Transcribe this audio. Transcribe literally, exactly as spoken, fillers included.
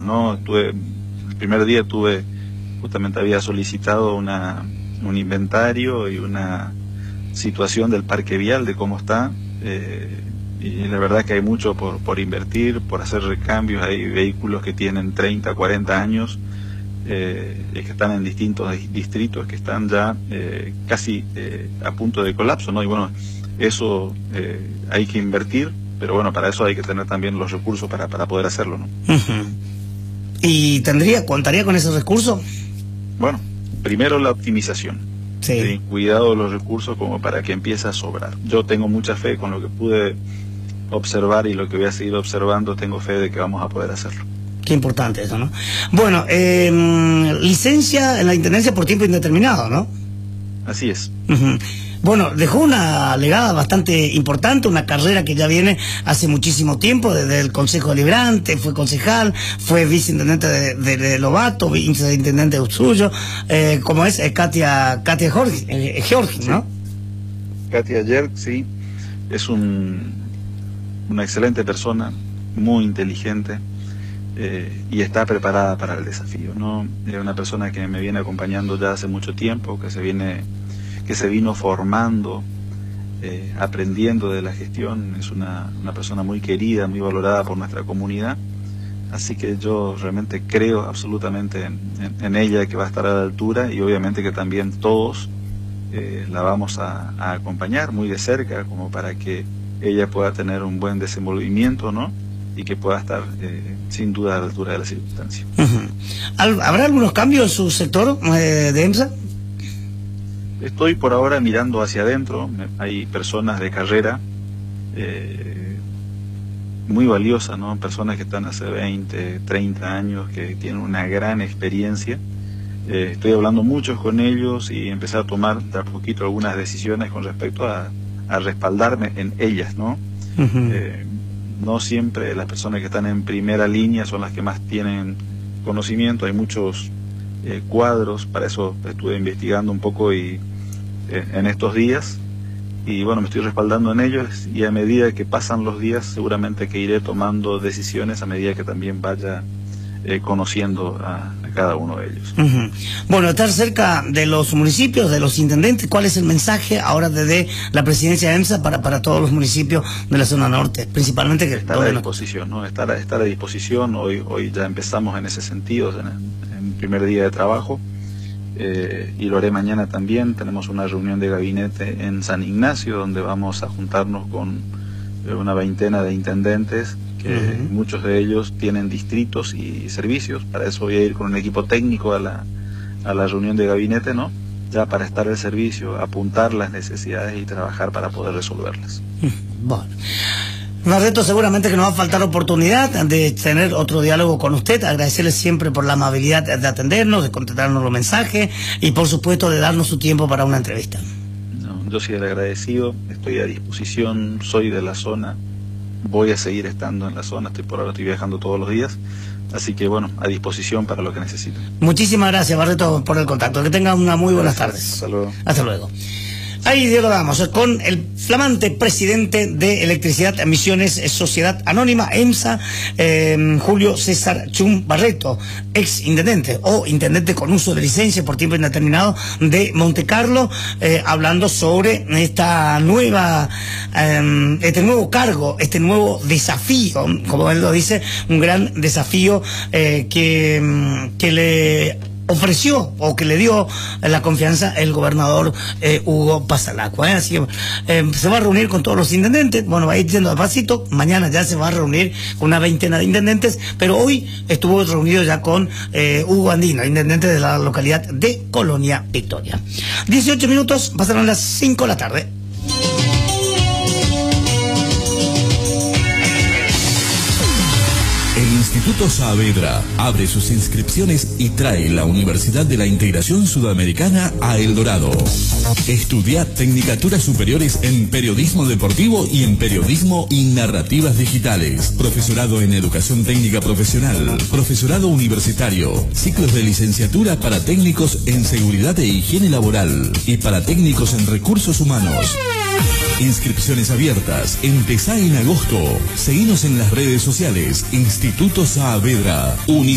¿no? Tuve, el primer día tuve, justamente había solicitado una, un inventario y una situación del parque vial, de cómo está, eh, y la verdad que hay mucho por, por invertir, por hacer recambios. Hay vehículos que tienen treinta, cuarenta años, eh, que están en distintos distritos, que están ya eh, casi eh, a punto de colapso, ¿no? Y bueno, eso eh, hay que invertir, pero bueno, para eso hay que tener también los recursos para, para poder hacerlo, ¿no? Uh-huh. ¿Y tendría, contaría con ese recurso? Bueno, primero la optimización. Sí. Sí, cuidado de los recursos como para que empiece a sobrar. Yo tengo mucha fe con lo que pude observar y lo que voy a seguir observando, tengo fe de que vamos a poder hacerlo. Qué importante eso, ¿no? Bueno, eh, licencia en la Intendencia por tiempo indeterminado, ¿no? Así es. Uh-huh. Bueno, dejó una legada bastante importante, una carrera que ya viene hace muchísimo tiempo, desde el Consejo Deliberante, fue concejal, fue viceintendente de, de, de Lobato, viceintendente de suyo, eh, como es eh, Katia, Katia Jorge, eh, Georgi, ¿no? Sí. Katia Yerk, sí, es un, una excelente persona, muy inteligente, eh, y está preparada para el desafío, ¿no? Es una persona que me viene acompañando ya hace mucho tiempo, que se viene... que se vino formando, eh, aprendiendo de la gestión. Es una, una persona muy querida, muy valorada por nuestra comunidad, así que yo realmente creo absolutamente en, en, en ella, que va a estar a la altura, y obviamente que también todos eh, la vamos a, a acompañar muy de cerca, como para que ella pueda tener un buen desenvolvimiento, ¿no? Y que pueda estar eh, sin duda a la altura de las circunstancias. Uh-huh. ¿Habrá algunos cambios en su sector eh, de EMSA? Estoy por ahora mirando hacia adentro. Hay personas de carrera eh, muy valiosas, ¿no? Personas que están hace veinte, treinta años, que tienen una gran experiencia. Eh, estoy hablando mucho con ellos y empecé a tomar de a poquito algunas decisiones con respecto a, a respaldarme en ellas, ¿no? Uh-huh. eh, no siempre las personas que están en primera línea son las que más tienen conocimiento. Hay muchos Eh, cuadros, para eso estuve investigando un poco y eh, en estos días, y bueno, me estoy respaldando en ellos, y a medida que pasan los días seguramente que iré tomando decisiones a medida que también vaya eh, conociendo a, a cada uno de ellos. Uh-huh. Bueno, estar cerca de los municipios, de los intendentes, ¿cuál es el mensaje ahora desde la presidencia de EMSA para, para todos los municipios de la zona norte? Principalmente que estar a disposición, ¿no? Estar a, estar a disposición. Hoy, hoy ya empezamos en ese sentido, en el, en el primer día de trabajo, eh, y lo haré mañana también. Tenemos una reunión de gabinete en San Ignacio, donde vamos a juntarnos con eh, una veintena de intendentes, que uh-huh. muchos de ellos tienen distritos y servicios. Para eso voy a ir con un equipo técnico a la, a la reunión de gabinete, ¿no? Ya para estar al servicio, apuntar las necesidades y trabajar para poder resolverlas. Bueno, Barreto, seguramente que nos va a faltar oportunidad de tener otro diálogo con usted. Agradecerle siempre por la amabilidad de atendernos, de contestarnos los mensajes y por supuesto de darnos su tiempo para una entrevista. No, yo soy el agradecido, estoy a disposición, soy de la zona, voy a seguir estando en la zona, estoy por ahora estoy viajando todos los días, así que bueno, a disposición para lo que necesiten. Muchísimas gracias, Barreto, por el contacto. Que tengan una muy buenas tardes. Hasta luego. Hasta luego. Ahí dialogamos con el flamante presidente de Electricidad Misiones Sociedad Anónima, EMSA, eh, Julio César Chum Barreto, ex intendente o intendente con uso de licencia por tiempo indeterminado de Montecarlo, eh, hablando sobre esta nueva, eh, este nuevo cargo, este nuevo desafío, como él lo dice, un gran desafío eh, que, que le ofreció o que le dio la confianza el gobernador eh, Hugo Pasalacqua, ¿eh? Así que eh, se va a reunir con todos los intendentes. Bueno, va a ir yendo despacito, mañana ya se va a reunir con una veintena de intendentes, pero hoy estuvo reunido ya con eh, Hugo Andino, intendente de la localidad de Colonia Victoria. dieciocho minutos, pasaron las cinco de la tarde. El Instituto Saavedra abre sus inscripciones y trae la Universidad de la Integración Sudamericana a El Dorado. Estudia Tecnicaturas Superiores en Periodismo Deportivo y en Periodismo y Narrativas Digitales. Profesorado en Educación Técnica Profesional. Profesorado Universitario. Ciclos de licenciatura para técnicos en Seguridad e Higiene Laboral y para técnicos en Recursos Humanos. Inscripciones abiertas. Empezá en agosto. Seguinos en las redes sociales. Instituto Saavedra.